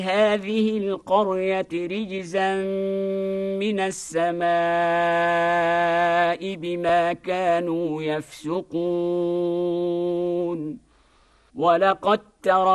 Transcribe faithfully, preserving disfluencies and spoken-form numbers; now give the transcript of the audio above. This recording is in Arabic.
هذه القرية رجزا من السماء بما كانوا يفسقون ولقد ترى